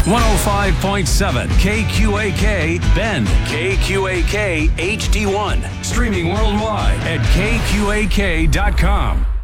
105.7 KQAK Bend, KQAK HD1. Streaming worldwide at kqak.com.